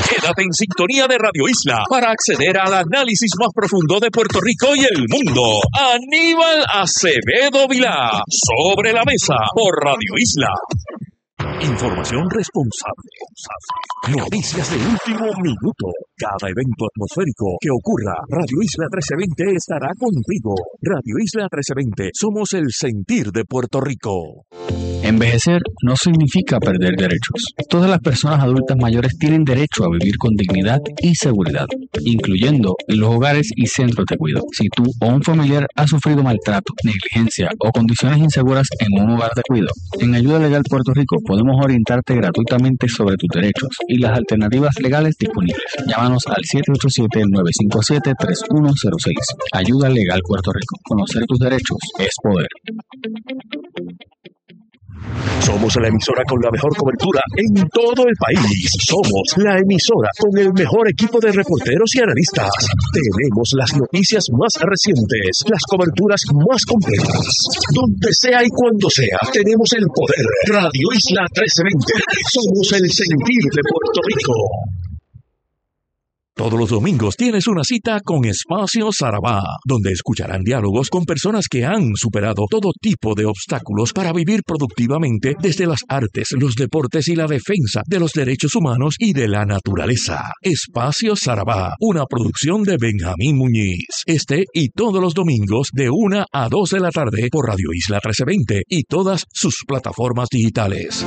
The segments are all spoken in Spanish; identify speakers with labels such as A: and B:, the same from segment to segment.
A: Quédate en sintonía de Radio Isla para acceder al análisis más profundo de Puerto Rico y el mundo. Aníbal Acevedo Vilá, Sobre la Mesa, por Radio Isla. Información responsable. Noticias de último minuto. Cada evento atmosférico que ocurra, Radio Isla 1320 estará contigo. Radio Isla 1320, somos el sentir de Puerto Rico.
B: Envejecer no significa perder derechos. Todas las personas adultas mayores tienen derecho a vivir con dignidad y seguridad, incluyendo en los hogares y centros de cuidado. Si tú o un familiar ha sufrido maltrato, negligencia o condiciones inseguras en un hogar de cuidado, en Ayuda Legal Puerto Rico podemos orientarte gratuitamente sobre tus derechos y las alternativas legales disponibles. Llámanos al 787-957-3106. Ayuda Legal Puerto Rico. Conocer tus derechos es poder.
A: Somos la emisora con la mejor cobertura en todo el país. Somos la emisora con el mejor equipo de reporteros y analistas. Tenemos las noticias más recientes, las coberturas más completas. Donde sea y cuando sea, tenemos el poder. Radio Isla 1320. Somos el sentir de Puerto Rico. Todos los domingos tienes una cita con Espacio Sarabá, donde escucharán diálogos con personas que han superado todo tipo de obstáculos para vivir productivamente desde las artes, los deportes y la defensa de los derechos humanos y de la naturaleza. Espacio Sarabá, una producción de Benjamín Muñiz. Este y todos los domingos de 1 a 2 de la tarde por Radio Isla 1320 y todas sus plataformas digitales.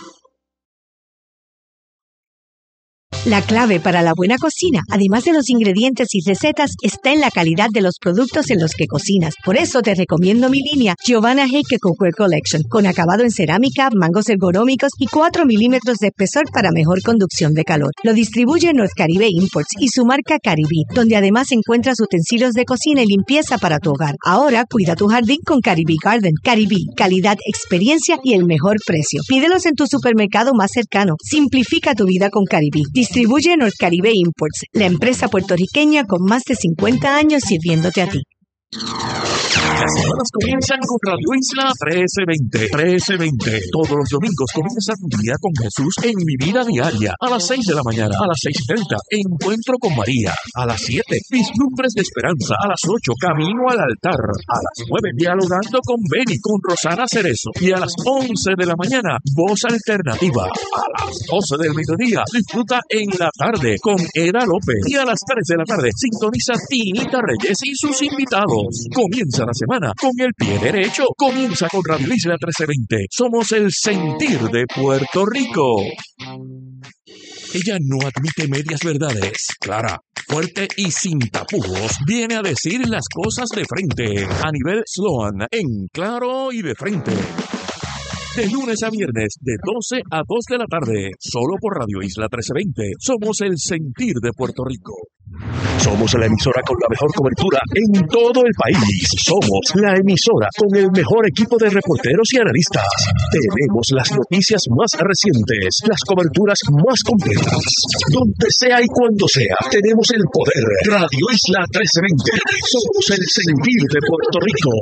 C: La clave para la buena cocina, además de los ingredientes y recetas, está en la calidad de los productos en los que cocinas. Por eso te recomiendo mi línea Giovanna Heike Cookware Collection, con acabado en cerámica, mangos ergonómicos y 4 milímetros de espesor para mejor conducción de calor. Lo distribuye North Caribe Imports y su marca Caribí, donde además encuentras utensilios de cocina y limpieza para tu hogar. Ahora cuida tu jardín con Caribí Garden. Caribí, calidad, experiencia y el mejor precio. Pídelos en tu supermercado más cercano. Simplifica tu vida con Caribí. Distribuye North Caribe Imports, la empresa puertorriqueña con más de 50 años sirviéndote a ti.
A: Las semanas comienzan con Radio Isla 1320. Todos los domingos comienza tu día con Jesús en Mi Vida Diaria. A las 6 de la mañana, a las 6:30, Encuentro con María. A las 7, Vislumbres de Esperanza. A las 8, Camino al Altar. A las 9, Dialogando con Beni, con Rosana Cerezo. Y a las 11 de la mañana, Voz Alternativa. A las 12 del mediodía, disfruta en la tarde con Eda López. Y a las 3 de la tarde, sintoniza Tinita Reyes y sus invitados. Comienza la semana con el pie derecho. Comienza con Radio Isla 1320. Somos el sentir de Puerto Rico. Ella no admite medias verdades. Clara, fuerte y sin tapujos, viene a decir las cosas de frente. Anibel Sloan, en Claro y de Frente. De lunes a viernes, de 12 a 2 de la tarde, solo por Radio Isla 1320. Somos el sentir de Puerto Rico. Somos la emisora con la mejor cobertura en todo el país. Somos la emisora con el mejor equipo de reporteros y analistas. Tenemos las noticias más recientes, las coberturas más completas. Donde sea y cuando sea, tenemos el poder. Radio Isla 1320. Somos el sentir de Puerto Rico.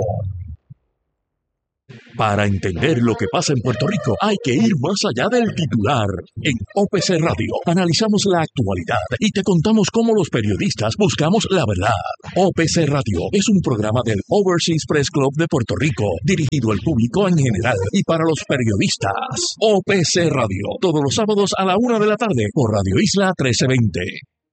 A: Para entender lo que pasa en Puerto Rico, hay que ir más allá del titular. En OPC Radio analizamos la actualidad y te contamos cómo los periodistas buscamos la verdad. OPC Radio es un programa del Overseas Press Club de Puerto Rico, dirigido al público en general y para los periodistas. OPC Radio, todos los sábados a la 1 de la tarde por Radio Isla 1320.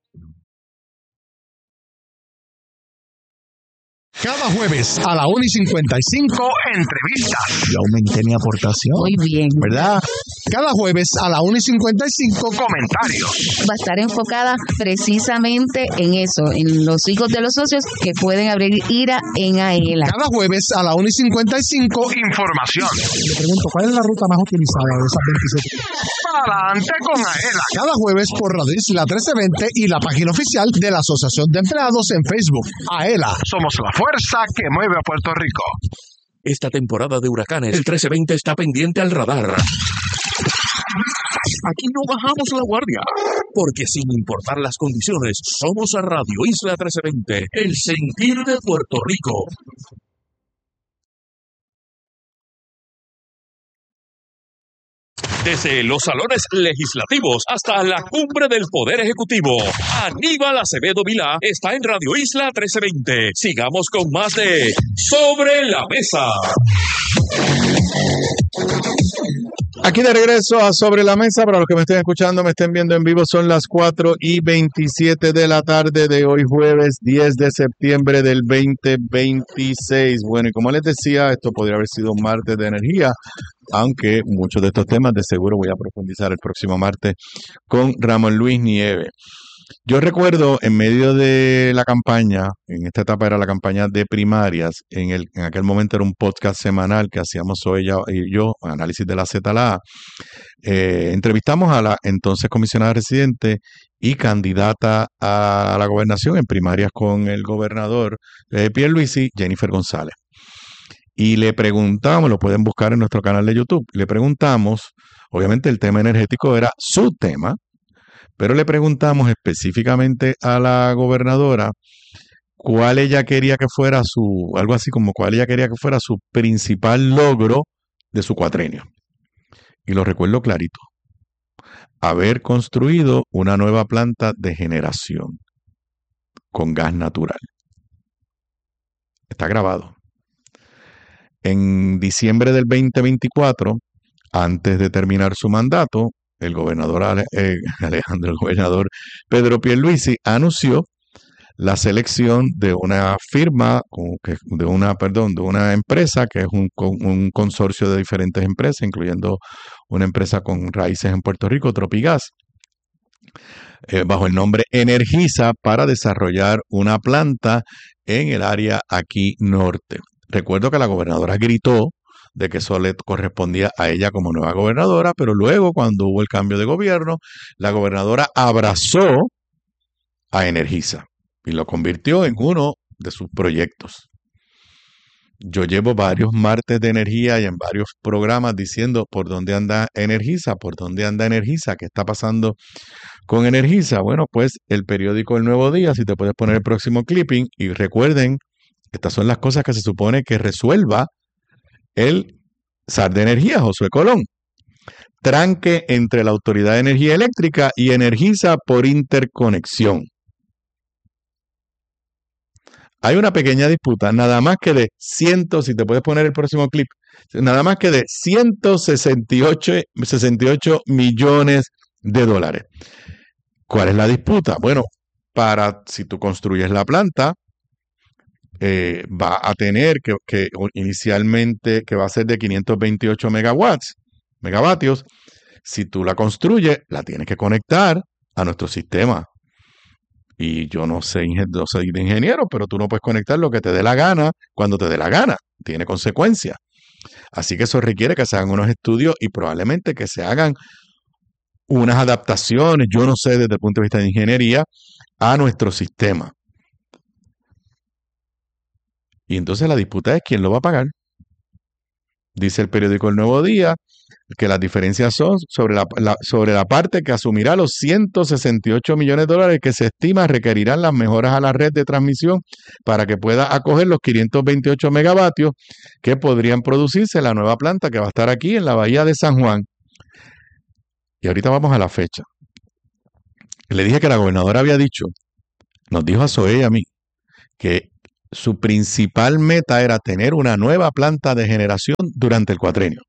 D: Cada jueves a la 1:55, entrevistas. Yo aumenté mi aportación.
E: Muy bien.
D: ¿Verdad? Cada jueves a la 1:55, comentarios.
E: Va a estar enfocada precisamente en eso, en los hijos de los socios que pueden abrir IRA en AELA.
D: Cada jueves a la 1:55, información. Le pregunto, ¿cuál es la ruta más utilizada de esas 27? Adelante con AELA. Cada jueves por Radio Isla 1320 y la página oficial de la Asociación de Empleados en Facebook. AELA. Somos la fuerza que mueve a Puerto Rico.
A: Esta temporada de huracanes, el 1320 está pendiente al radar. Aquí no bajamos la guardia, porque sin importar las condiciones, somos a Radio Isla 1320, el sentir de Puerto Rico. Desde los salones legislativos hasta la cumbre del Poder Ejecutivo, Aníbal Acevedo Vilá está en Radio Isla 1320. Sigamos con más de Sobre la Mesa.
F: Aquí de regreso a Sobre la Mesa. Para los que me estén escuchando, me estén viendo en vivo, son las 4:27 de la tarde de hoy, jueves 10 de septiembre del 2026. Bueno, y como les decía, esto podría haber sido un martes de energía, aunque muchos de estos temas de seguro voy a profundizar el próximo martes con Ramón Luis Nieves. Yo recuerdo en medio de la campaña, en esta etapa era la campaña de primarias, en aquel momento era un podcast semanal que hacíamos ella y yo, análisis de la ZLA. Entrevistamos a la entonces comisionada residente y candidata a la gobernación en primarias con el gobernador Pierluisi, Jennifer González. Y le preguntamos, lo pueden buscar en nuestro canal de YouTube, le preguntamos, obviamente el tema energético era su tema, pero le preguntamos específicamente a la gobernadora cuál ella quería que fuera algo así como cuál ella quería que fuera su principal logro de su cuatrenio. Y lo recuerdo clarito. Haber construido una nueva planta de generación con gas natural. Está grabado. En diciembre del 2024, antes de terminar su mandato, el gobernador el gobernador Pedro Pierluisi anunció la selección de una firma, de una empresa que es un consorcio de diferentes empresas, incluyendo una empresa con raíces en Puerto Rico, Tropigas, bajo el nombre Energisa, para desarrollar una planta en el área aquí norte. Recuerdo que la gobernadora gritó de que eso le correspondía a ella como nueva gobernadora, pero luego cuando hubo el cambio de gobierno, la gobernadora abrazó a Energisa y lo convirtió en uno de sus proyectos. Yo llevo varios martes de energía y en varios programas diciendo por dónde anda Energisa, qué está pasando con Energisa. Bueno, pues el periódico El Nuevo Día, si te puedes poner el próximo clipping, y recuerden, estas son las cosas que se supone que resuelva el zar de energía, Josué Colón. Tranque entre la Autoridad de Energía Eléctrica y Energisa por interconexión. Hay una pequeña disputa, nada más que de si te puedes poner el próximo clip, nada más que de 168 millones de dólares. ¿Cuál es la disputa? Bueno, si tú construyes la planta, va a tener que inicialmente, que va a ser de 528 megavatios. Si tú la construyes, la tienes que conectar a nuestro sistema. Y yo no soy de ingeniero, pero tú no puedes conectar lo que te dé la gana cuando te dé la gana. Tiene consecuencias. Así que eso requiere que se hagan unos estudios y probablemente que se hagan unas adaptaciones, yo no sé, desde el punto de vista de ingeniería, a nuestro sistema. Y entonces la disputa es quién lo va a pagar. Dice el periódico El Nuevo Día que las diferencias son sobre la parte que asumirá los 168 millones de dólares que se estima requerirán las mejoras a la red de transmisión para que pueda acoger los 528 megavatios que podrían producirse en la nueva planta que va a estar aquí en la bahía de San Juan. Y ahorita vamos a la fecha. Le dije que la gobernadora había dicho, nos dijo a Zoé y a mí, que su principal meta era tener una nueva planta de generación durante el cuatrenio.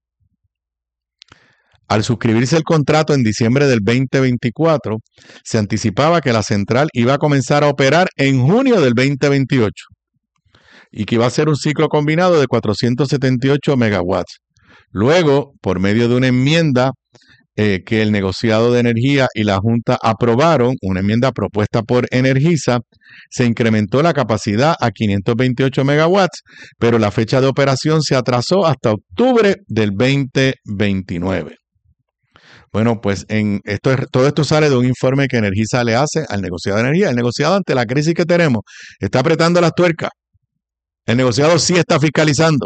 F: Al suscribirse el contrato en diciembre del 2024, se anticipaba que la central iba a comenzar a operar en junio del 2028 y que iba a ser un ciclo combinado de 478 megawatts. Luego, por medio de una enmienda que el negociado de energía y la Junta aprobaron, una enmienda propuesta por Energisa, se incrementó la capacidad a 528 megawatts, pero la fecha de operación se atrasó hasta octubre del 2029. Bueno, pues todo esto sale de un informe que Energisa le hace al negociado de energía. El negociado, ante la crisis que tenemos, está apretando las tuercas. El negociado sí está fiscalizando.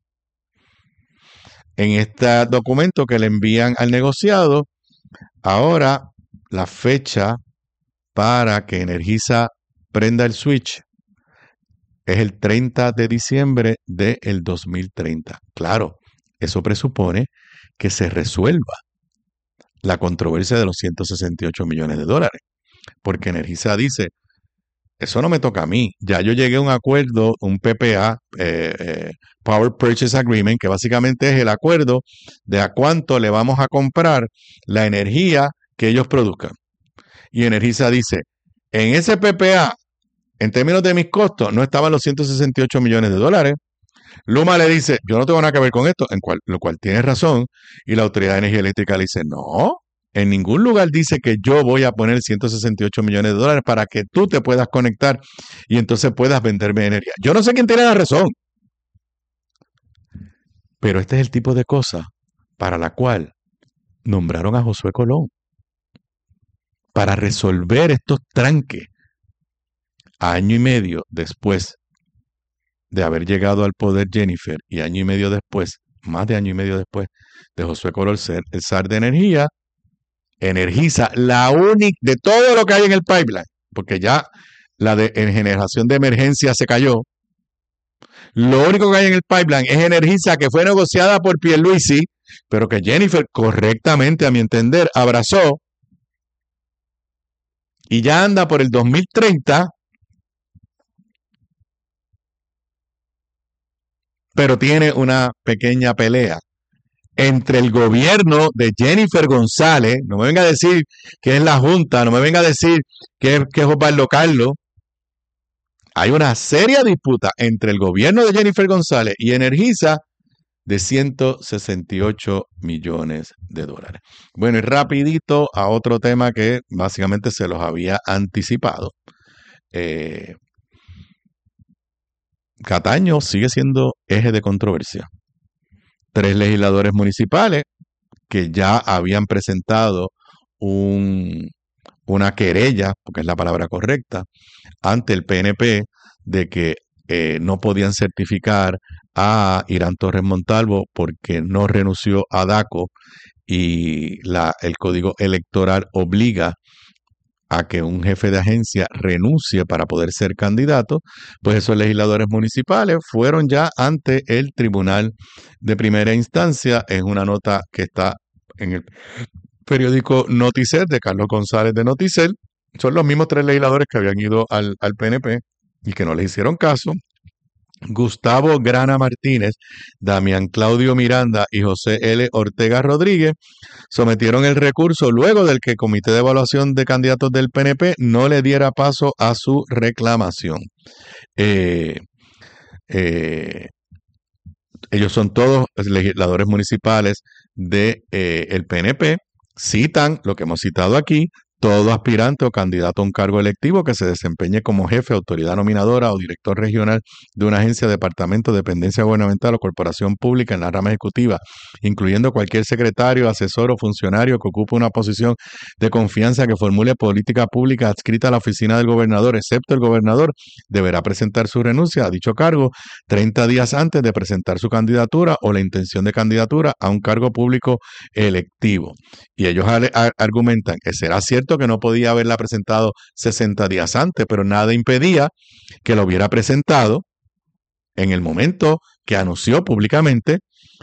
F: En este documento que le envían al negociado, ahora la fecha para que Energisa prenda el switch es el 30 de diciembre del 2030. Claro, eso presupone que se resuelva la controversia de los 168 millones de dólares. Porque Energisa dice, eso no me toca a mí. Ya yo llegué a un acuerdo, un PPA, Power Purchase Agreement, que básicamente es el acuerdo de a cuánto le vamos a comprar la energía que ellos produzcan. Y Energisa dice, en ese PPA, en términos de mis costos, no estaban los 168 millones de dólares. Luma le dice, yo no tengo nada que ver con esto, lo cual tiene razón. Y la Autoridad de Energía Eléctrica le dice, no, en ningún lugar dice que yo voy a poner 168 millones de dólares para que tú te puedas conectar y entonces puedas venderme energía. Yo no sé quién tiene la razón. Pero este es el tipo de cosa para la cual nombraron a Josué Colón. Para resolver estos tranques. Año y medio después de haber llegado al poder Jennifer y año y medio después, más de año y medio después de Josué Colón ser el zar de energía, Energisa, la única de todo lo que hay en el pipeline, porque ya la de en generación de emergencia se cayó. Lo único que hay en el pipeline es Energisa, que fue negociada por Pierluisi, pero que Jennifer correctamente, a mi entender, abrazó y ya anda por el 2030, pero tiene una pequeña pelea entre el gobierno de Jennifer González, no me venga a decir que es la Junta, no me venga a decir que es Osvaldo Carlos. Hay una seria disputa entre el gobierno de Jennifer González y Energisa de 168 millones de dólares. Bueno, y rapidito a otro tema que básicamente se los había anticipado. Cataño sigue siendo eje de controversia. 3 legisladores municipales que ya habían presentado una querella, porque es la palabra correcta, ante el PNP de que no podían certificar a Irán Torres Montalvo porque no renunció a DACO y el código electoral obliga a que un jefe de agencia renuncie para poder ser candidato, pues esos legisladores municipales fueron ya ante el Tribunal de Primera Instancia. Es una nota que está en el periódico Noticel de Carlos González de Noticel. Son los mismos 3 legisladores que habían ido al PNP y que no les hicieron caso. Gustavo Grana Martínez, Damián Claudio Miranda y José L. Ortega Rodríguez sometieron el recurso luego del que el Comité de Evaluación de Candidatos del PNP no le diera paso a su reclamación. Ellos son todos legisladores municipales del PNP, citan lo que hemos citado aquí, todo aspirante o candidato a un cargo electivo que se desempeñe como jefe, autoridad nominadora o director regional de una agencia, departamento, dependencia gubernamental o corporación pública en la rama ejecutiva, incluyendo cualquier secretario, asesor o funcionario que ocupe una posición de confianza que formule política pública adscrita a la oficina del gobernador, excepto el gobernador, deberá presentar su renuncia a dicho cargo 30 días antes de presentar su candidatura o la intención de candidatura a un cargo público electivo. Y ellos argumentan que será cierto que no podía haberla presentado 60 días antes, pero nada impedía que lo hubiera presentado en el momento que anunció públicamente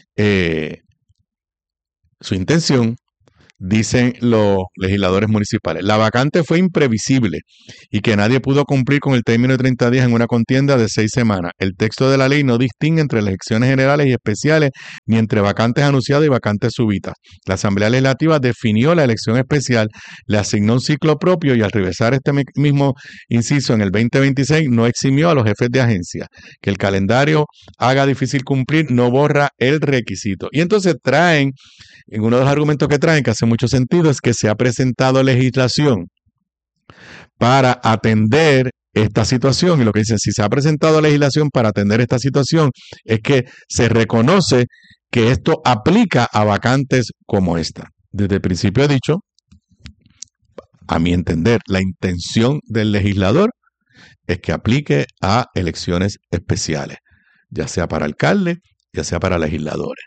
F: su intención. Dicen los legisladores municipales, la vacante fue imprevisible y que nadie pudo cumplir con el término de 30 días en una contienda de 6 semanas. El texto de la ley no distingue entre elecciones generales y especiales ni entre vacantes anunciadas y vacantes súbitas. La Asamblea Legislativa definió la elección especial, le asignó un ciclo propio y al regresar este mismo inciso en el 2026 no eximió a los jefes de agencia. Que el calendario haga difícil cumplir no borra el requisito. Y entonces traen, en uno de los argumentos que traen, que hace mucho sentido, es que se ha presentado legislación para atender esta situación. Y lo que dicen, si se ha presentado legislación para atender esta situación, es que se reconoce que esto aplica a vacantes como esta. Desde el principio he dicho, a mi entender, la intención del legislador es que aplique a elecciones especiales, ya sea para alcalde, ya sea para legisladores.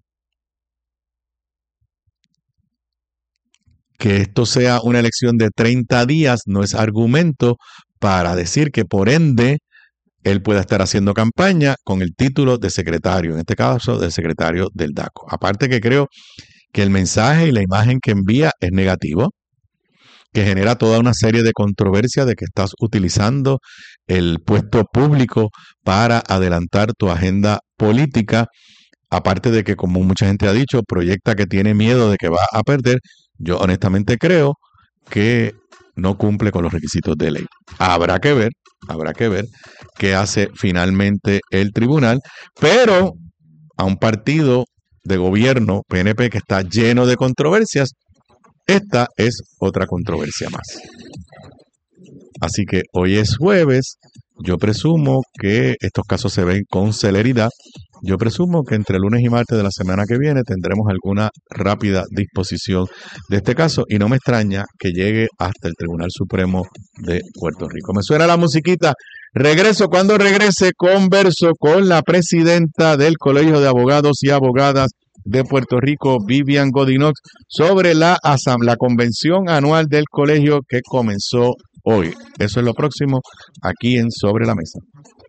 F: Que esto sea una elección de 30 días no es argumento para decir que por ende él pueda estar haciendo campaña con el título de secretario, en este caso del secretario del DACO. Aparte que creo que el mensaje y la imagen que envía es negativo, que genera toda una serie de controversia de que estás utilizando el puesto público para adelantar tu agenda política, aparte de que, como mucha gente ha dicho, proyecta que tiene miedo de que va a perder. Yo honestamente creo que no cumple con los requisitos de ley. Habrá que ver qué hace finalmente el tribunal, pero a un partido de gobierno, PNP, que está lleno de controversias, esta es otra controversia más. Así que hoy es jueves, yo presumo que estos casos se ven con celeridad. Yo presumo que entre lunes y martes de la semana que viene tendremos alguna rápida disposición de este caso y no me extraña que llegue hasta el Tribunal Supremo de Puerto Rico. Me suena la musiquita. Regreso, cuando regrese, converso con la presidenta del Colegio de Abogados y Abogadas de Puerto Rico, Vivian Godinox, sobre la convención anual del colegio que comenzó hoy. Eso es lo próximo aquí en Sobre la Mesa.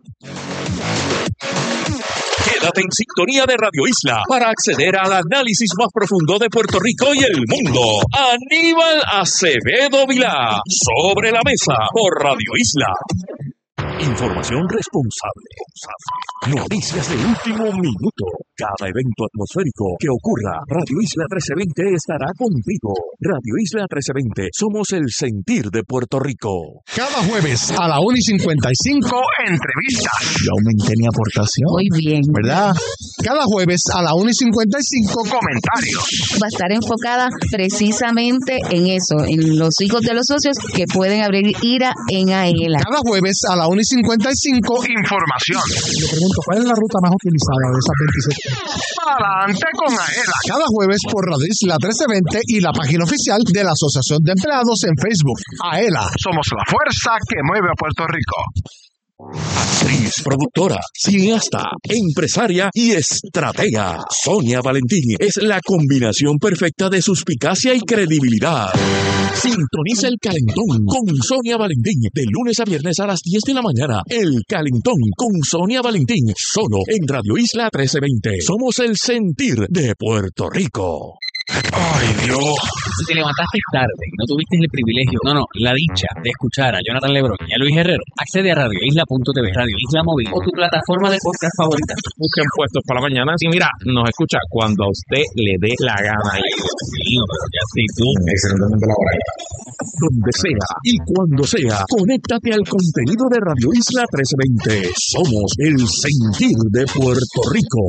A: Quédate en sintonía de Radio Isla para acceder al análisis más profundo de Puerto Rico y el mundo. Aníbal Acevedo Vilá, Sobre la Mesa, por Radio Isla. Información responsable. Noticias de último minuto. Cada evento atmosférico que ocurra, Radio Isla 1320 estará contigo. Radio Isla 1320, somos el sentir de Puerto Rico.
D: Cada jueves a la 1:55, entrevistas. Yo aumenté mi aportación.
E: Muy bien.
D: ¿Verdad? Cada jueves a la 1:55, comentarios.
E: Va a estar enfocada precisamente en eso, en los hijos de los socios que pueden abrir IRA en AELA.
D: Cada jueves a la 1:55, información. Le pregunto, ¿cuál es la ruta más utilizada de esas 27? Adelante con AELA. Cada jueves por Radio Isla 1320 y la página oficial de la Asociación de Empleados en Facebook. AELA, somos la fuerza que mueve a Puerto Rico.
A: Actriz, productora, cineasta, empresaria y estratega. Sonia Valentín es la combinación perfecta de suspicacia y credibilidad. Sintoniza El Calentón con Sonia Valentín de lunes a viernes a las 10 de la mañana. El Calentón con Sonia Valentín, solo en Radio Isla 1320. Somos el sentir de Puerto Rico.
B: ¡Ay, Dios! Si te levantaste tarde y no tuviste el privilegio, la dicha de escuchar a Jonathan Lebrón y a Luis Herrero, accede a radioisla.tv, Radio Isla Móvil o tu plataforma de podcast favorita.
G: Busquen Puestos para la Mañana. Y mira, nos escucha cuando a usted le dé la gana.
B: Ay, Dios mío, pero ya sí, tú.
G: Excelentemente la hora.
A: Donde sea y cuando sea, conéctate al contenido de Radio Isla 1320. Somos el sentir de Puerto Rico.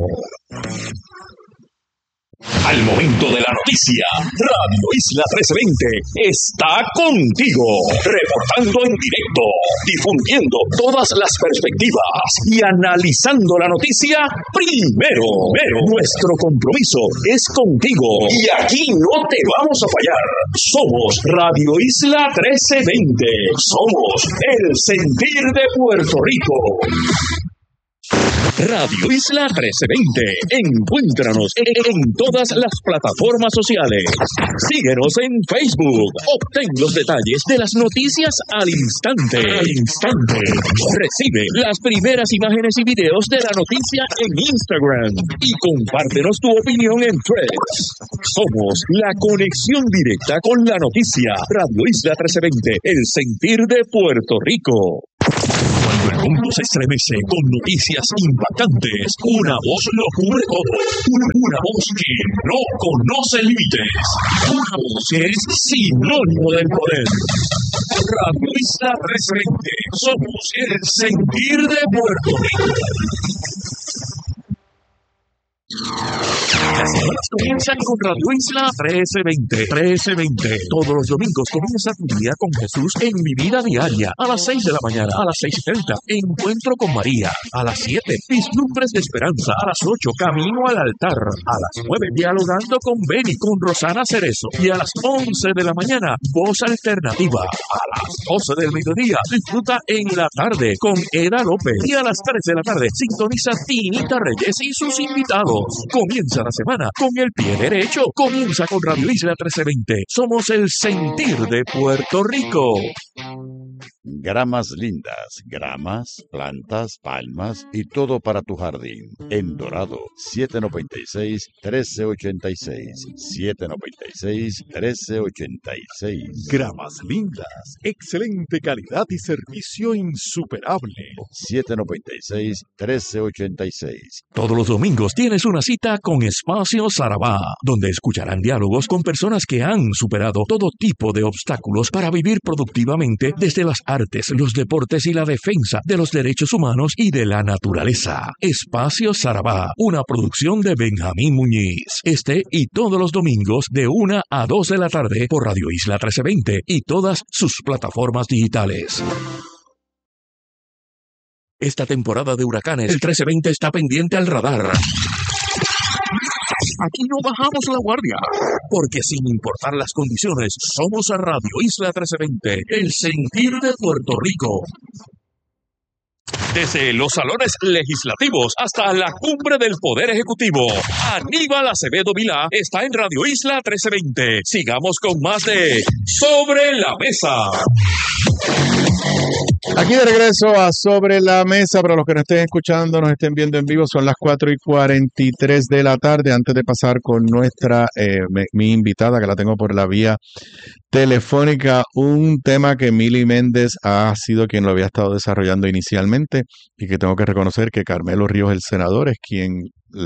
A: Al momento de la noticia, Radio Isla 1320 está contigo, reportando en directo, difundiendo todas las perspectivas y analizando la noticia primero. Nuestro compromiso es contigo y aquí no te vamos a fallar. Somos Radio Isla 1320, somos el sentir de Puerto Rico. Radio Isla 1320. Encuéntranos en todas las plataformas sociales. Síguenos en Facebook. Obtén los detalles de las noticias al instante. Recibe las primeras imágenes y videos de la noticia en Instagram. Y compártenos tu opinión en Threads. Somos la conexión directa con la noticia. Radio Isla 1320. El sentir de Puerto Rico. Cuando el mundo se estremece con noticias impactantes, una voz lo cubre todo. Una voz que no conoce límites. Una voz que es sinónimo del poder. Radio Isla 1320. Somos el sentir de Puerto Rico. Las semanas comienzan con Radio Isla 1320. Todos los domingos comienza tu día con Jesús en Mi Vida Diaria. A las 6 de la mañana, a las 6:30, Encuentro con María. A las 7, Vislumbres de Esperanza. A las 8, Camino al Altar. A las 9, Dialogando con Beni, con Rosana Cerezo. Y a las 11 de la mañana, Voz Alternativa. A las 12 del mediodía, disfruta En la Tarde con Eda López. Y a las 3 de la tarde, sintoniza Tinita Reyes y sus invitados. Comienza la semana con el pie derecho. Comienza con Radio Isla 1320. Somos el sentir de Puerto Rico.
H: Gramas Lindas, gramas, plantas, palmas y todo para tu jardín. En Dorado, 796-1386. 796-1386.
A: Gramas Lindas, excelente calidad y servicio insuperable.
H: 796-1386.
A: Todos los domingos tienes una cita con Espacio Sarabá, donde escucharán diálogos con personas que han superado todo tipo de obstáculos para vivir productivamente desde las artes, los deportes y la defensa de los derechos humanos y de la naturaleza. Espacio Sarabá, una producción de Benjamín Muñiz. Este y todos los domingos de 1 a 2 de la tarde por Radio Isla 1320 y todas sus plataformas digitales. Esta temporada de huracanes, el 1320 está pendiente al radar. Aquí no bajamos la guardia, porque sin importar las condiciones, somos a Radio Isla 1320, el sentir de Puerto Rico. Desde los salones legislativos hasta la cumbre del Poder Ejecutivo, Aníbal Acevedo Vilá está en Radio Isla 1320. Sigamos con más de Sobre la Mesa.
F: Aquí de regreso a Sobre la Mesa. Para los que nos estén escuchando, nos estén viendo en vivo, son las 4:43 de la tarde. Antes de pasar con nuestra, mi invitada, que la tengo por la vía telefónica, un tema que Mili Méndez ha sido quien lo había estado desarrollando inicialmente y que tengo que reconocer que Carmelo Ríos, el senador, es quien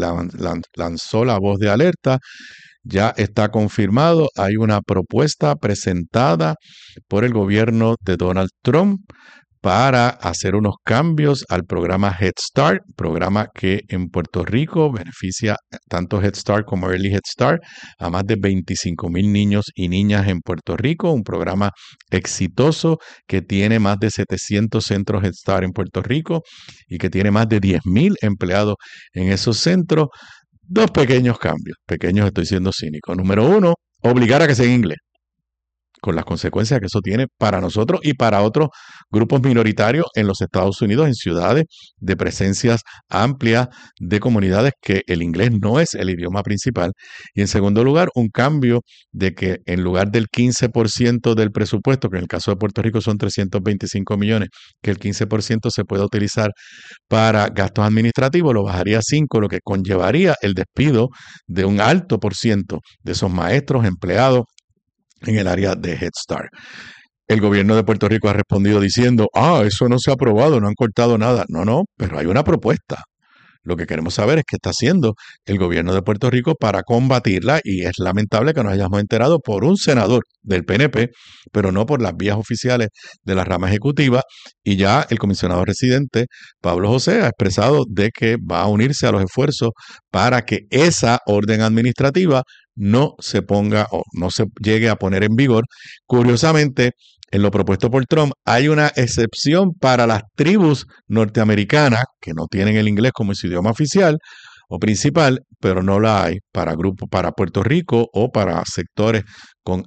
F: lanzó la voz de alerta. Ya está confirmado, hay una propuesta presentada por el gobierno de Donald Trump para hacer unos cambios al programa Head Start, programa que en Puerto Rico beneficia tanto Head Start como Early Head Start a más de 25,000 niños y niñas en Puerto Rico, un programa exitoso que tiene más de 700 centros Head Start en Puerto Rico y que tiene más de 10,000 empleados en esos centros. Dos pequeños cambios, pequeños, estoy siendo cínico. Número uno, obligar a que sea en inglés, con las consecuencias que eso tiene para nosotros y para otros grupos minoritarios en los Estados Unidos, en ciudades de presencias amplias de comunidades que el inglés no es el idioma principal. Y en segundo lugar, un cambio de que en lugar del 15% del presupuesto, que en el caso de Puerto Rico son 325 millones, que el 15% se pueda utilizar para gastos administrativos, lo bajaría a 5, lo que conllevaría el despido de un alto por ciento de esos maestros, empleados en el área de Head Start. El gobierno de Puerto Rico ha respondido diciendo, eso no se ha aprobado, no han cortado nada. No, pero hay una propuesta. Lo que queremos saber es qué está haciendo el gobierno de Puerto Rico para combatirla, y es lamentable que nos hayamos enterado por un senador del PNP, pero no por las vías oficiales de la rama ejecutiva, y ya el comisionado residente Pablo José ha expresado de que va a unirse a los esfuerzos para que esa orden administrativa no se ponga o no se llegue a poner en vigor. Curiosamente, en lo propuesto por Trump hay una excepción para las tribus norteamericanas que no tienen el inglés como su idioma oficial o principal, pero no la hay para grupos, para Puerto Rico o para sectores con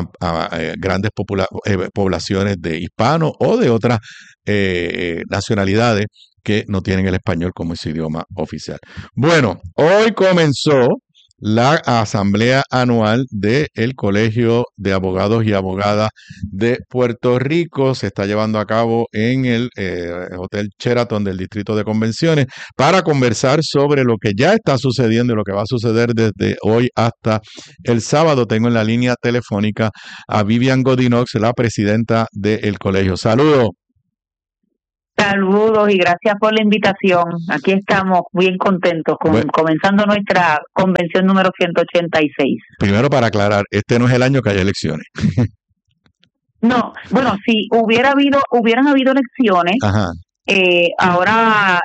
F: grandes poblaciones de hispanos o de otras nacionalidades que no tienen el español como su idioma oficial. Bueno, hoy comenzó la asamblea anual del Colegio de Abogados y Abogadas de Puerto Rico. Se está llevando a cabo en el Hotel Sheraton del Distrito de Convenciones para conversar sobre lo que ya está sucediendo y lo que va a suceder desde hoy hasta el sábado. Tengo en la línea telefónica a Vivian Godinox, la presidenta del colegio. Saludos.
I: Saludos y gracias por la invitación. Aquí estamos bien contentos comenzando nuestra convención número 186.
F: Primero, para aclarar, este no es el año que haya elecciones.
I: No, bueno, si hubieran habido elecciones,
F: Ajá.
I: Ahora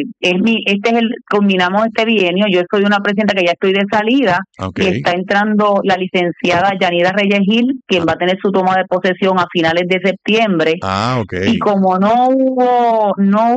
I: culminamos este bienio. Yo soy una presidenta que ya estoy de salida,
F: Okay.
I: y está entrando la licenciada Yanira Reyes Gil, quien va a tener su toma de posesión a finales de septiembre.
F: Okay.
I: Y como no hubo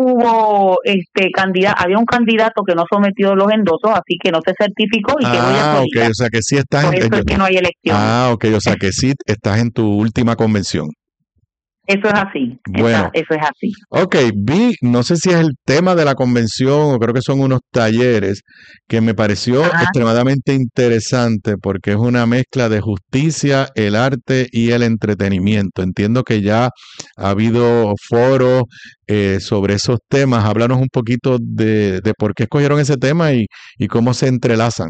I: candidato, había un candidato que no sometió los endosos, así que no se certificó y quedó ya solita.
F: Okay. O sea que sí estás
I: por eso es que no hay elección.
F: Okay. O sea que sí estás en tu última convención.
I: Eso es así.
F: Bueno.
I: Eso es así.
F: Ok, no sé si es el tema de la convención o creo que son unos talleres que me pareció extremadamente interesante porque es una mezcla de justicia, el arte y el entretenimiento. Entiendo que ya ha habido foros sobre esos temas. Háblanos un poquito de por qué escogieron ese tema y cómo se entrelazan.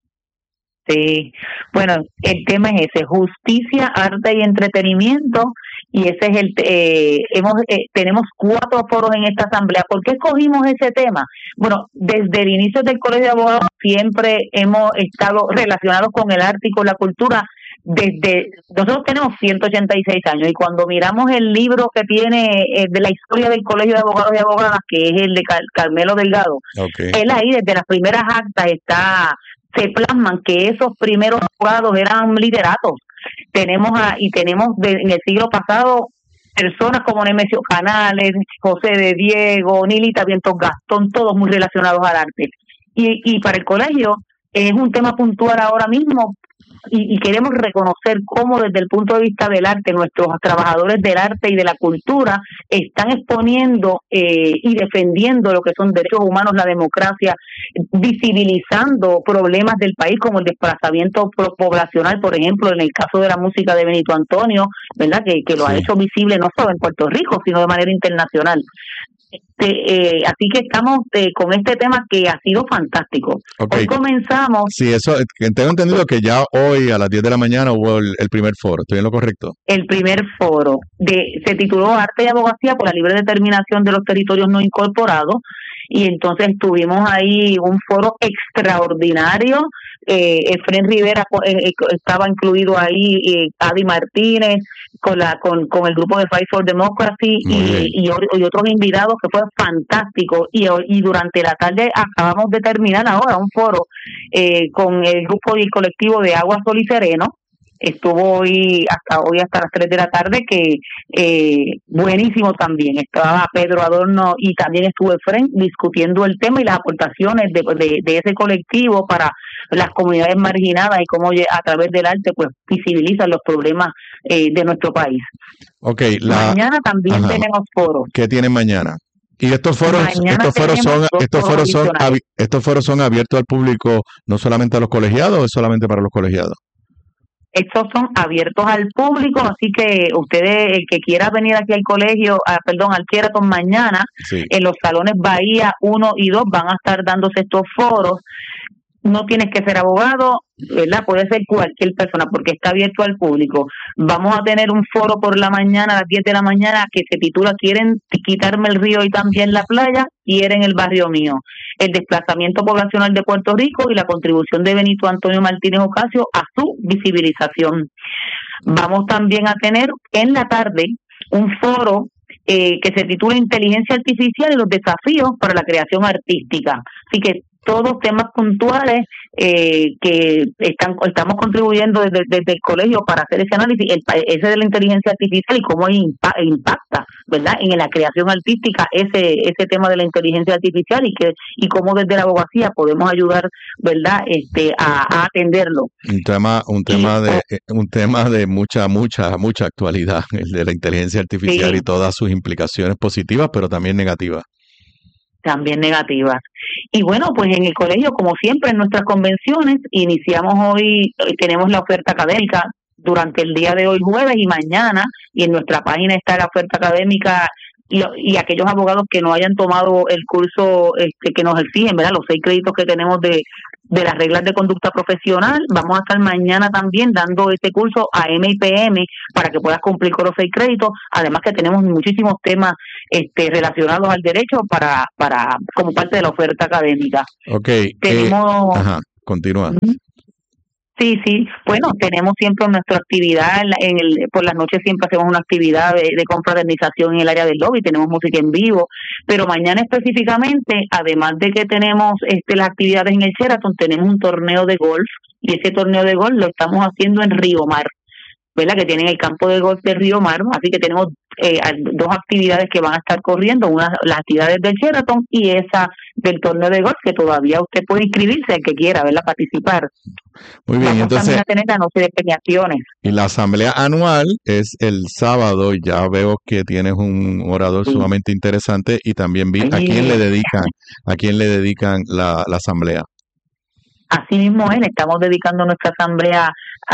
I: Sí, bueno, el tema es ese, justicia, arte y entretenimiento, y ese es tenemos 4 foros en esta asamblea. ¿Por qué escogimos ese tema? Bueno, desde el inicio del Colegio de Abogados siempre hemos estado relacionados con el arte y con la cultura. Nosotros tenemos 186 años y cuando miramos el libro que tiene de la historia del Colegio de Abogados y Abogadas, que es el de Carmelo Delgado, él ahí desde las primeras actas se plasman que esos primeros abogados eran literatos. Tenemos en el siglo pasado personas como Nemesio Canales, José de Diego, Nilita Vientos Gastón, todos muy relacionados al arte. Y para el colegio es un tema puntual ahora mismo y queremos reconocer cómo desde el punto de vista del arte, nuestros trabajadores del arte y de la cultura están exponiendo y defendiendo lo que son derechos humanos, la democracia, visibilizando problemas del país como el desplazamiento poblacional, por ejemplo, en el caso de la música de Benito Antonio, ¿verdad? Que lo ha hecho visible no solo en Puerto Rico, sino de manera internacional. Así que estamos con este tema que ha sido fantástico. Hoy comenzamos.
F: Sí, eso tengo entendido que ya hoy a las 10 de la mañana hubo el primer foro. ¿Estoy en lo correcto?
I: El primer foro se tituló Arte y Abogacía por la libre determinación de los territorios no incorporados. Y entonces tuvimos ahí un foro extraordinario. Efren Rivera estaba incluido ahí, Adi Martínez con el grupo de Fight for Democracy y otros invitados, que fue fantástico. Y durante la tarde acabamos de terminar ahora un foro con el grupo y el colectivo de Agua, Sol y Sereno. Estuvo hasta las 3 de la tarde, que buenísimo también. Estaba Pedro Adorno y también estuvo Efren discutiendo el tema y las aportaciones de ese colectivo para las comunidades marginadas y cómo a través del arte pues visibilizan los problemas de nuestro país. Mañana también tenemos foros.
F: ¿Qué tienen mañana? Y estos foros son abiertos al público, no solamente a los colegiados, o es solamente para los colegiados.
I: Estos son abiertos al público, así que ustedes, el que quiera venir aquí al colegio, al Sheraton mañana, en los salones Bahía 1 y 2 van a estar dándose estos foros. No tienes que ser abogado, ¿verdad? Puede ser cualquier persona porque está abierto al público. Vamos a tener un foro por la mañana, a las 10 de la mañana, que se titula ¿Quieren quitarme el río y también la playa? Quieren el barrio mío. El desplazamiento poblacional de Puerto Rico y la contribución de Benito Antonio Martínez Ocasio a su visibilización. Vamos también a tener en la tarde un foro que se titula Inteligencia Artificial y los desafíos para la creación artística. Así que todos temas puntuales que estamos contribuyendo desde el colegio para hacer ese análisis, ese de la inteligencia artificial y cómo impacta, ¿verdad?, en la creación artística ese tema de la inteligencia artificial y cómo desde la abogacía podemos ayudar, ¿verdad?, a atenderlo.
F: Un tema de mucha actualidad, el de la inteligencia artificial y todas sus implicaciones positivas, pero también negativas.
I: Y bueno, pues en el colegio, como siempre en nuestras convenciones, iniciamos hoy, tenemos la oferta académica durante el día de hoy jueves y mañana, y en nuestra página está la oferta académica y aquellos abogados que no hayan tomado el curso que nos exigen, ¿verdad?, los 6 créditos que tenemos de las reglas de conducta profesional. Vamos a estar mañana también dando este curso a MIPM para que puedas cumplir con los 6 créditos, además que tenemos muchísimos temas relacionados al derecho para como parte de la oferta académica. Tenemos
F: continúa.
I: Sí, bueno, tenemos siempre nuestra actividad por las noches siempre hacemos una actividad de confraternización en el área del lobby, tenemos música en vivo, pero mañana específicamente, además de que tenemos las actividades en el Sheraton, tenemos un torneo de golf, y ese torneo de golf lo estamos haciendo en Río Mar, ¿verdad?, que tienen el campo de golf de Río Mar, así que tenemos dos actividades que van a estar corriendo, una las actividades del Sheraton y esa del torneo de golf, que todavía usted puede inscribirse, el que quiera, ¿verdad?, participar.
F: Muy bien,
I: Vamos
F: entonces,
I: también a tener la noche de premiaciones.
F: y la asamblea anual es el sábado, y ya veo que tienes un orador
I: Sí.
F: sumamente interesante, y también vi a
I: Sí.
F: quién le dedican la asamblea.
I: Así mismo es, le estamos dedicando nuestra asamblea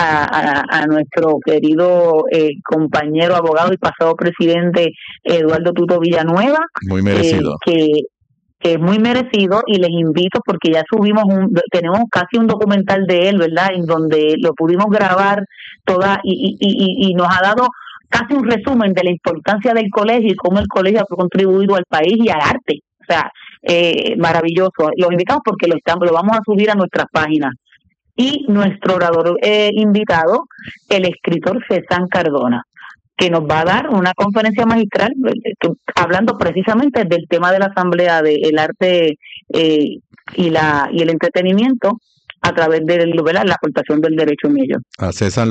I: a nuestro querido compañero abogado y pasado presidente Eduardo Tuto Villanueva,
F: Muy merecido.
I: que es muy merecido, y les invito porque ya tenemos casi un documental de él, ¿verdad?, en donde lo pudimos grabar toda y nos ha dado casi un resumen de la importancia del colegio y cómo el colegio ha contribuido al país y al arte. O sea, maravilloso. Los invitamos porque lo vamos a subir a nuestras páginas. Y nuestro orador invitado, el escritor César Cardona, que nos va a dar una conferencia magistral hablando precisamente del tema de la asamblea del arte y el entretenimiento a través de la aportación del derecho en ello.
F: A César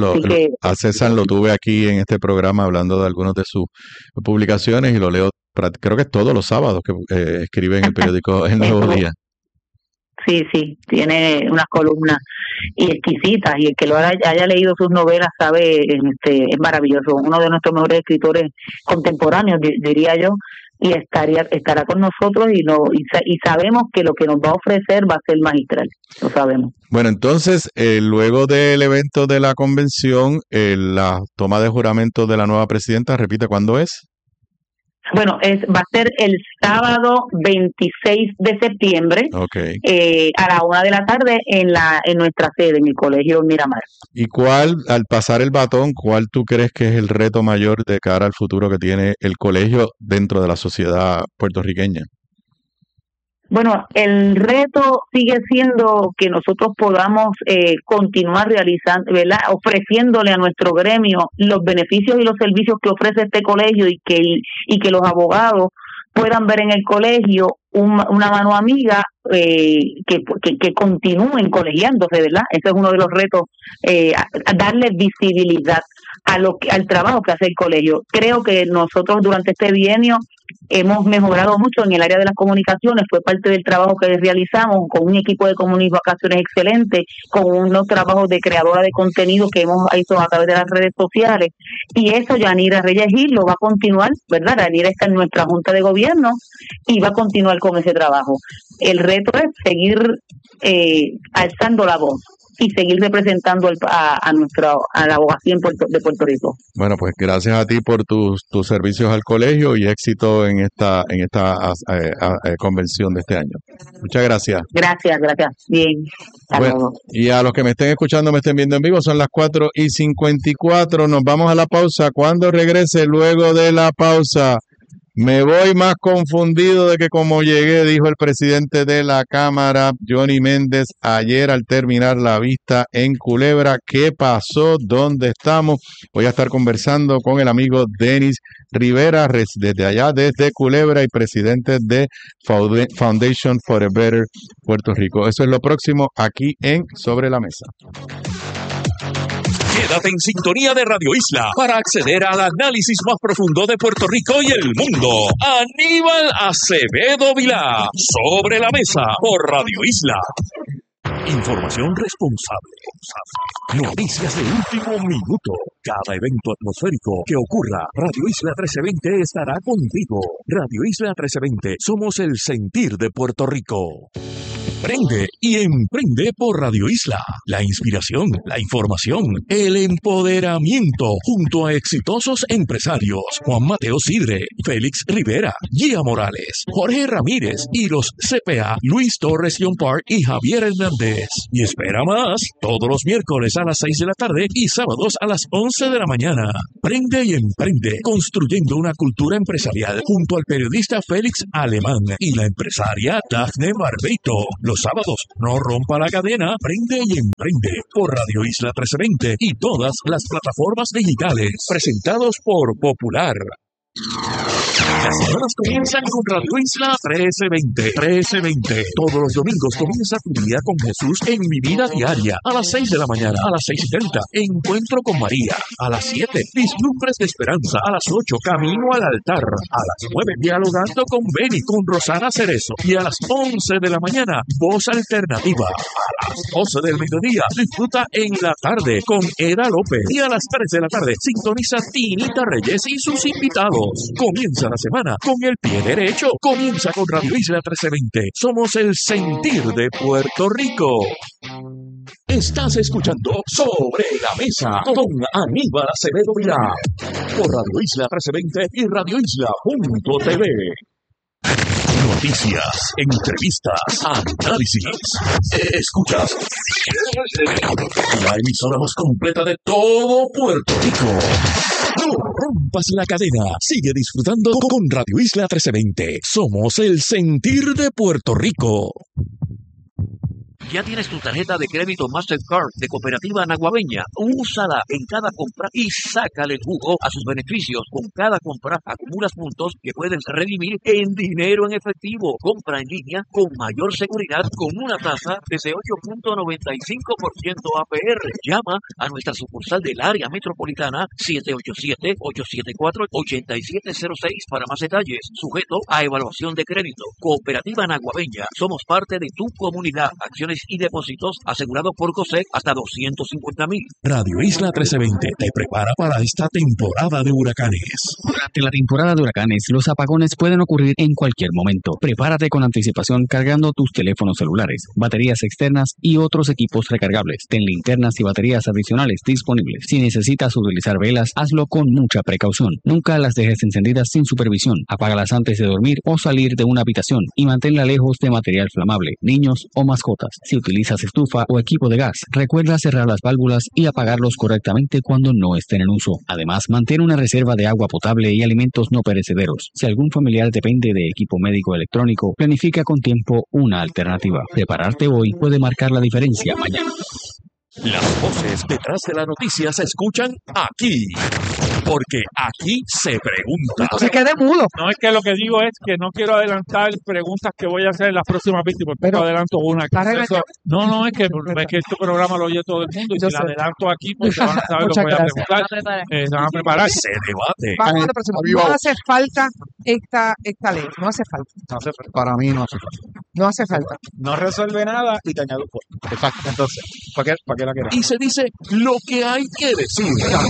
F: lo tuve aquí en este programa hablando de algunos de sus publicaciones, y lo leo, creo que es todos los sábados que escribe en el periódico El Nuevo Día.
I: Sí, tiene unas columnas y exquisitas, y el que lo haya leído sus novelas sabe, es maravilloso, uno de nuestros mejores escritores contemporáneos, diría yo, y estará con nosotros, y sabemos que lo que nos va a ofrecer va a ser magistral, lo sabemos.
F: Bueno, entonces, luego del evento de la convención, la toma de juramento de la nueva presidenta, repite, ¿cuándo es?
I: Bueno, va a ser el sábado 26 de septiembre,
F: Okay.
I: A la 1 de la tarde en nuestra sede, en el Colegio Miramar.
F: ¿Y al pasar el batón, cuál tú crees que es el reto mayor de cara al futuro que tiene el colegio dentro de la sociedad puertorriqueña?
I: Bueno, el reto sigue siendo que nosotros podamos continuar realizando, ¿verdad?, ofreciéndole a nuestro gremio los beneficios y los servicios que ofrece este colegio, y que los abogados puedan ver en el colegio una mano amiga, que continúen colegiándose, ¿verdad? Ese es uno de los retos, darle visibilidad al trabajo que hace el colegio. Creo que nosotros durante este bienio hemos mejorado mucho en el área de las comunicaciones. Fue parte del trabajo que realizamos con un equipo de comunicaciones excelente, con unos trabajos de creadora de contenido que hemos hecho a través de las redes sociales, y eso Yanira Reyes Gil lo va a continuar, ¿verdad? Yanira está en nuestra Junta de Gobierno y va a continuar con ese trabajo. El reto es seguir alzando la voz y seguir representando a la abogacía de Puerto Rico.
F: Bueno, pues gracias a ti por tus servicios al colegio, y éxito en esta convención de este año. Muchas gracias.
I: Gracias. Bien.
F: Bueno, y a los que me estén escuchando, me estén viendo en vivo, son las 4:54. Nos vamos a la pausa. Cuando regrese, luego de la pausa, me voy más confundido de que como llegué, dijo el presidente de la Cámara, Johnny Méndez, ayer al terminar la vista en Culebra. ¿Qué pasó? ¿Dónde estamos? Voy a estar conversando con el amigo Denis Rivera, desde allá, desde Culebra, y presidente de Foundation for a Better Puerto Rico. Eso es lo próximo aquí en Sobre la Mesa.
A: Quédate en sintonía de Radio Isla para acceder al análisis más profundo de Puerto Rico y el mundo. Aníbal Acevedo Vilá, Sobre la Mesa, por Radio Isla. Información responsable. Noticias de último minuto. Cada evento atmosférico que ocurra, Radio Isla 1320 estará contigo. Radio Isla 1320, somos el sentir de Puerto Rico. Prende y emprende por Radio Isla. La inspiración, la información, el empoderamiento, junto a exitosos empresarios Juan Mateo Sidre, Félix Rivera, Gia Morales, Jorge Ramírez y los CPA Luis Torres Park y Javier Hernández. Y espera más, todos los miércoles a las 6 de la tarde y sábados a las 11 de la mañana. Prende y emprende, construyendo una cultura empresarial, junto al periodista Félix Alemán y la empresaria Dafne Barbeito. Los sábados, no rompa la cadena, prende y emprende por Radio Isla 1320 y todas las plataformas digitales, presentados por Popular. Las semanas comienzan con Radio Isla 1320. Todos los domingos comienza tu día con Jesús en Mi Vida Diaria. A las 6 de la mañana, a las 6:30, Encuentro con María. A las 7, Vislumbres de Esperanza. A las 8, Camino al Altar. A las 9, Dialogando con Beni, con Rosana Cerezo. Y a las 11 de la mañana, Voz Alternativa. A las 12 del mediodía, disfruta En la Tarde con Eda López. Y a las 3 de la tarde, sintoniza Tinita Reyes y sus invitados. Comienza la semana con el pie derecho. Comienza con Radio Isla 1320. Somos el sentir de Puerto Rico. Estás escuchando Sobre la Mesa con Aníbal Acevedo Vilá por Radio Isla 1320 y radioisla.tv. Noticias, entrevistas, análisis. Escuchas la emisora más completa de todo Puerto Rico. No rompas la cadena. Sigue disfrutando con Radio Isla 1320. Somos el sentir de Puerto Rico.
J: ¿Ya tienes tu tarjeta de crédito Mastercard de Cooperativa Naguabeña? Úsala en cada compra y sácale el jugo a sus beneficios. Con cada compra acumulas puntos que puedes redimir en dinero en efectivo. Compra en línea con mayor seguridad con una tasa desde 8.95% APR. Llama a nuestra sucursal del área metropolitana 787-874-8706 para más detalles. Sujeto a evaluación de crédito. Cooperativa Naguabeña. Somos parte de tu comunidad. Acciones y depósitos asegurados por COSEC hasta $250,000.
A: Radio Isla 1320 te prepara para esta temporada de huracanes.
B: Durante la temporada de huracanes, los apagones pueden ocurrir en cualquier momento. Prepárate con anticipación cargando tus teléfonos celulares, baterías externas y otros equipos recargables. Ten linternas y baterías adicionales disponibles. Si necesitas utilizar velas, hazlo con mucha precaución. Nunca las dejes encendidas sin supervisión. Apágalas antes de dormir o salir de una habitación y manténla lejos de material flamable, niños o mascotas. Si utilizas estufa o equipo de gas, recuerda cerrar las válvulas y apagarlos correctamente cuando no estén en uso. Además, mantén una reserva de agua potable y alimentos no perecederos. Si algún familiar depende de equipo médico electrónico, planifica con tiempo una alternativa. Prepararte hoy puede marcar la diferencia mañana.
A: Las voces detrás de la noticia se escuchan aquí, porque aquí se pregunta.
K: No se quede mudo.
L: No, es que lo que digo es que no quiero adelantar preguntas que voy a hacer en las próximas víctimas, pero adelanto una. No, es que este programa lo oye todo el mundo y si la adelanto aquí, pues se van a saber lo que voy a preguntar. Se van a preparar.
A: Se debate.
K: Vamos a la próxima. No hace falta esta ley. No hace falta.
F: Para mí no hace falta.
K: No hace falta.
L: No resuelve nada y te añado por. Exacto. Entonces, ¿para qué la quieres?
A: Y se dice lo que hay que decir.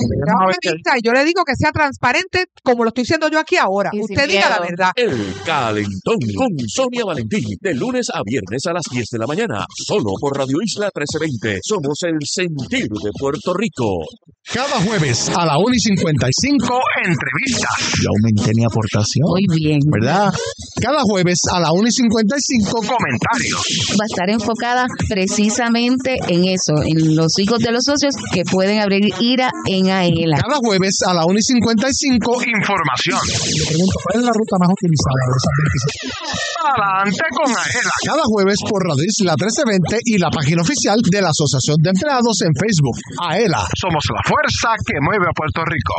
K: Yo le digo que sea transparente como lo estoy diciendo yo aquí ahora. Usted diga la verdad.
A: El Calentón con Sonia Valentín, de lunes a viernes a las 10 de la mañana, solo por Radio Isla 1320. Somos el sentir de Puerto Rico.
D: Cada jueves a la 1:55, entrevistas.
F: Yo aumenté mi aportación.
E: Muy bien.
D: ¿Verdad? Cada jueves a la 1:55, comentarios.
E: Va a estar enfocada precisamente en eso, en los hijos de los socios que pueden abrir IRA en AELA.
D: Cada jueves a la 1:55, información. Le pregunto, ¿cuál es la ruta más utilizada de esas 27? Adelante con AELA. Cada jueves por Radio Isla 1320 y la página oficial de la Asociación de Empleados en Facebook. AELA. Somos la fuerza que mueve a Puerto Rico.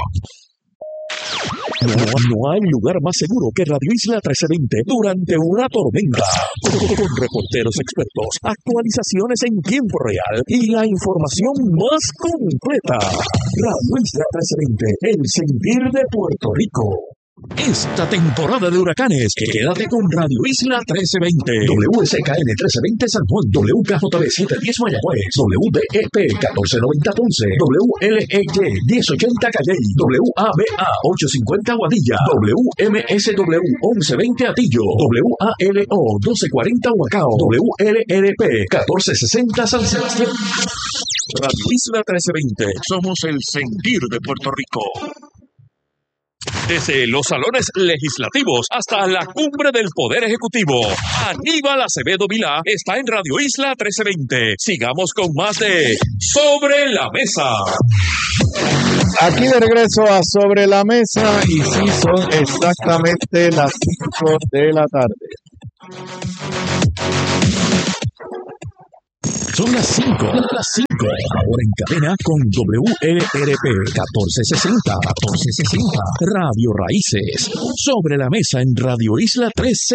A: No hay lugar más seguro que Radio Isla 1320 durante una tormenta. Con reporteros expertos, actualizaciones en tiempo real y la información más completa. Radio Isla 1320, el sentir de Puerto Rico. Esta temporada de huracanes, quédate con Radio Isla 1320, WSKN 1320 San Juan, WKJB 710 Mayagüez, WDEP 1490 Ponce, WLEY 1080 Calley, WABA 850 Guadilla, WMSW 1120 Atillo, WALO 1240 Huacao, WLRP 1460 San Sebastián. Radio Isla 1320, somos el sentir de Puerto Rico. Desde los salones legislativos hasta la cumbre del Poder Ejecutivo, Aníbal Acevedo Vilá está en Radio Isla 1320. Sigamos con más de Sobre la Mesa.
F: Aquí de regreso a Sobre la Mesa y sí son exactamente las 5 de la tarde.
A: Son las 5. Ahora en cadena con WLRP 1460. Radio Raíces. Sobre la mesa en Radio Isla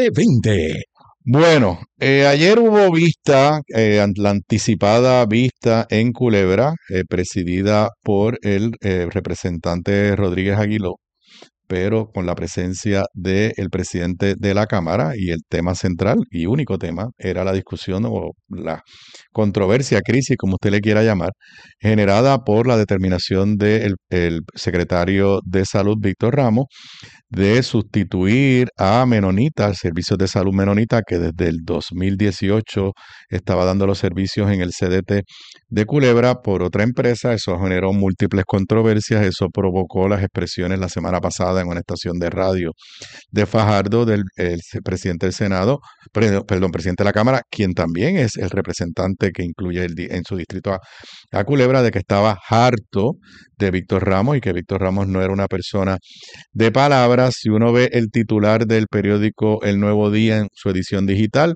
A: 1320.
F: Bueno, ayer hubo vista, la anticipada vista en Culebra, presidida por el representante Rodríguez Aguiló, pero con la presencia del presidente de la Cámara, y el tema central y único tema era la discusión o la controversia, crisis, como usted le quiera llamar, generada por la determinación del secretario de Salud, Víctor Ramos, de sustituir a Menonita, el Servicio de Salud Menonita, que desde el 2018 estaba dando los servicios en el CDT de Culebra, por otra empresa. Eso generó múltiples controversias, eso provocó las expresiones la semana pasada en una estación de radio de Fajardo, del presidente del Senado, presidente de la Cámara, quien también es el representante que incluye en su distrito a Culebra, de que estaba harto de Víctor Ramos y que Víctor Ramos no era una persona de palabras. Si uno ve el titular del periódico El Nuevo Día en su edición digital,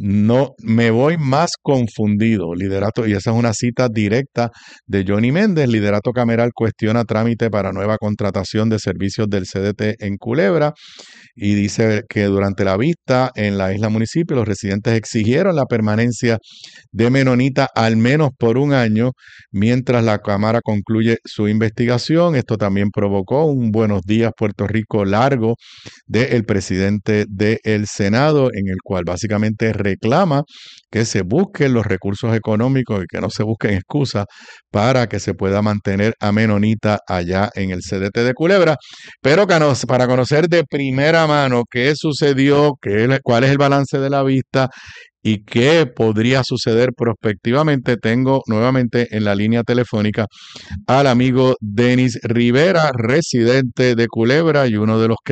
F: no me voy más confundido. Liderato, y esa es una cita directa de Johnny Méndez. Liderato Cameral cuestiona trámite para nueva contratación de servicios del CDT en Culebra, y dice que durante la vista en la isla municipio los residentes exigieron la permanencia de Menonita al menos por un año mientras la Cámara concluye su investigación. Esto también provocó un Buenos Días Puerto Rico largo del presidente del Senado, en el cual básicamente reclama que se busquen los recursos económicos y que no se busquen excusas para que se pueda mantener a Menonita allá en el CDT de Culebra. Pero para conocer de primera mano qué sucedió, cuál es el balance de la vista y qué podría suceder prospectivamente, tengo nuevamente en la línea telefónica al amigo Denis Rivera, residente de Culebra y uno de los que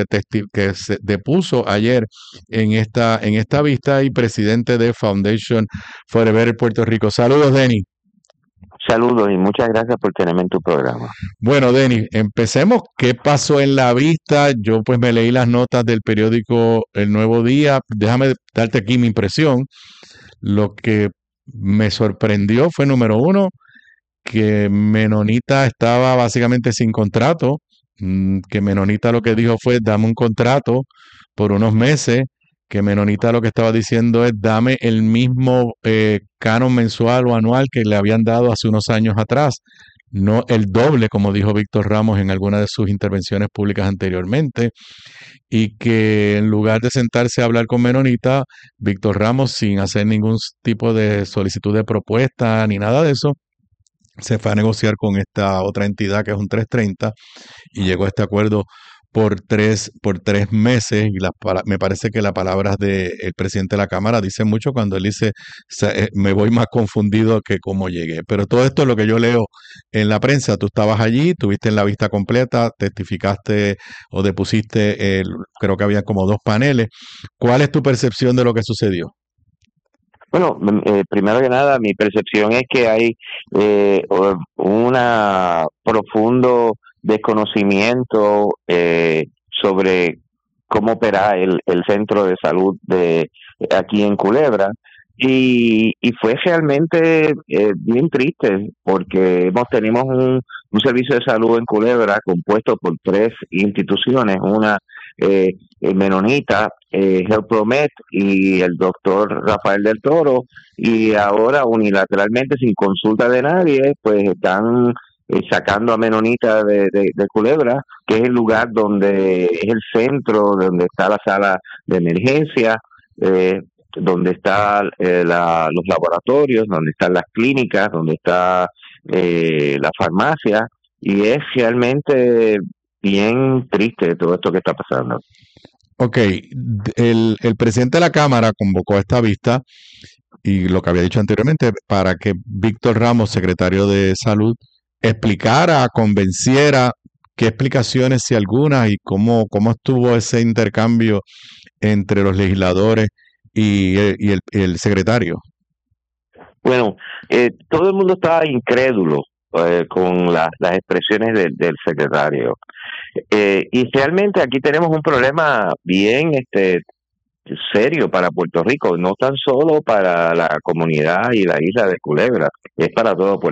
F: se depuso ayer en esta vista, y presidente de Foundation for a Better Puerto Rico. Saludos, Denis.
M: Saludos y muchas gracias por tenerme en tu programa.
F: Bueno, Denis, empecemos. ¿Qué pasó en la vista? Yo pues me leí las notas del periódico El Nuevo Día. Déjame darte aquí mi impresión. Lo que me sorprendió fue, número uno, que Menonita estaba básicamente sin contrato, que Menonita lo que dijo fue dame un contrato por unos meses, que Menonita lo que estaba diciendo es dame el mismo canon mensual o anual que le habían dado hace unos años atrás, no el doble, como dijo Víctor Ramos en alguna de sus intervenciones públicas anteriormente, y que en lugar de sentarse a hablar con Menonita, Víctor Ramos, sin hacer ningún tipo de solicitud de propuesta ni nada de eso, se fue a negociar con esta otra entidad que es un 330 y llegó a este acuerdo por tres meses, y me parece que las palabras del presidente de la Cámara dicen mucho cuando él dice me voy más confundido que cómo llegué. Pero todo esto es lo que yo leo en la prensa. Tú estabas allí, tuviste en la vista completa, testificaste o depusiste, creo que había como 2 paneles. ¿Cuál es tu percepción de lo que sucedió?
M: Bueno, primero que nada, mi percepción es que hay una profundo desconocimiento sobre cómo opera el centro de salud de aquí en Culebra, y fue realmente bien triste porque tenemos un servicio de salud en Culebra compuesto por 3 instituciones, una Menonita, HealthProMed y el doctor Rafael del Toro, y ahora unilateralmente, sin consulta de nadie, pues están sacando a Menonita de Culebra, que es el lugar donde es el centro, donde está la sala de emergencia, donde están los laboratorios, donde están las clínicas, donde está la farmacia, y es realmente bien triste todo esto que está pasando.
F: Ok, el presidente de la Cámara convocó a esta vista, y lo que había dicho anteriormente, para que Víctor Ramos, secretario de Salud, explicara, convenciera qué explicaciones, si algunas, y cómo estuvo ese intercambio entre los legisladores y el secretario.
M: Bueno, todo el mundo estaba incrédulo con las expresiones del secretario. Y realmente aquí tenemos un problema bien serio para Puerto Rico, no tan solo para la comunidad y la isla de Culebra, es para todo Puerto Rico.